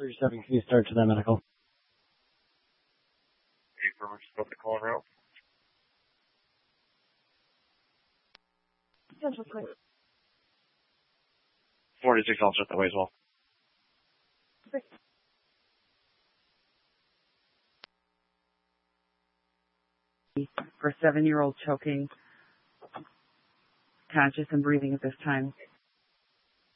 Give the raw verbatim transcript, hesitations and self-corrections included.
three seven, can you start to that medical? Eight for much about the call and route. Central quick. forty-six officer that way as well. Quick. For seven-year-old choking, conscious and breathing at this time.